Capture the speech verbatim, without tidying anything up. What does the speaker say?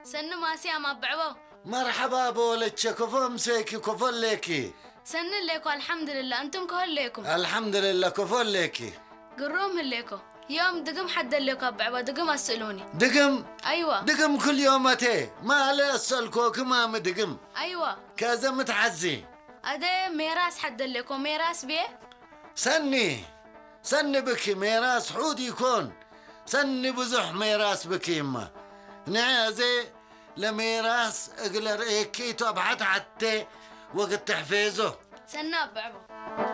سن ماسي أما بعبو مرحبا بولتش كفو مسيكي كفو ليكي سن ليكو الحمد لله أنتم كهل ليكم الحمد لله كفو ليكي قروم ليكو يوم دقم حد ليكو بعبو دقم أسألوني دقم أيوة دقم كل يوم متى ما لا أسألكوك ما مدقم أيوة كذا متحزي أده ميراس حد ليكو ميراس بيه سني سني بكي ميراس حود يكون سني بزح ميراس بكي يما نعزي لميراس اقلر ايكي تبحث حتى وقت تحفيزه سناب بعبو